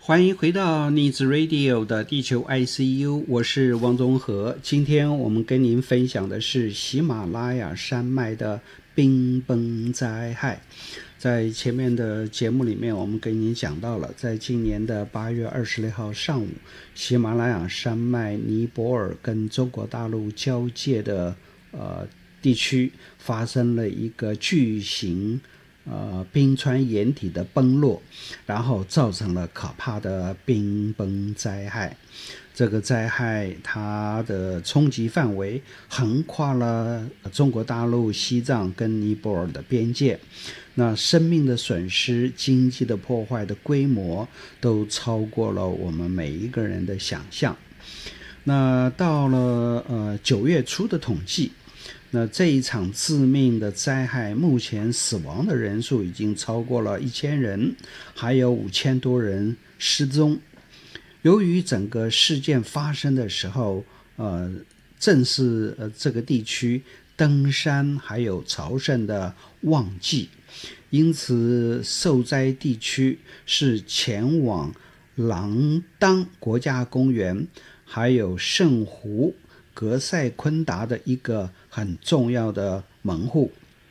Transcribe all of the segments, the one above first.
欢迎回到逆子 Radio 的地球 ICU， 我是汪宗和。今天我们跟您分享的是喜马拉雅山脉的冰崩灾害。在前面的节目里面，我们跟您讲到了，在今年的8月26号上午，喜马拉雅山脉尼泊尔跟中国大陆交界的地区发生了一个巨型冰川岩体的崩落，然后造成了可怕的冰崩灾害。这个灾害它的冲击范围横跨了中国大陆、西藏跟尼泊尔的边界，那生命的损失、经济的破坏的规模都超过了我们每一个人的想象。那到了9月初的统计，那这一场致命的灾害，目前死亡的人数已经超过了1000人，还有5000多人失踪。由于整个事件发生的时候，正是这个地区登山还有朝圣的旺季，因此受灾地区是前往郎当国家公园还有圣湖格塞昆达的一个很重要的门户。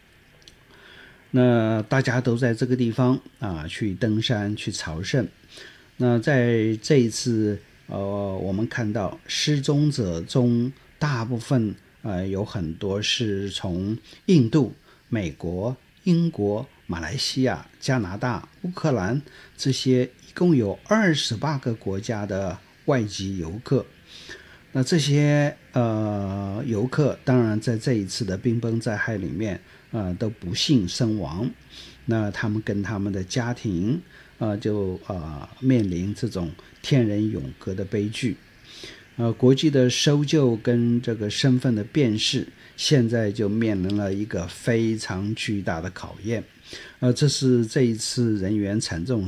那大家都在这个地方去登山去朝圣。那在这一次我们看到失踪者中大部分有很多是从印度、美国、英国、马来西亚、加拿大、乌克兰这些一共有28个国家的外籍游客。那这些游客当然在这一次的冰崩灾害里面都不幸身亡。那他们跟他们的家庭就面临这种天人永隔的悲剧。国际的搜救跟这个身份的辨识现在就面临了一个非常巨大的考验。这是这一次人员惨重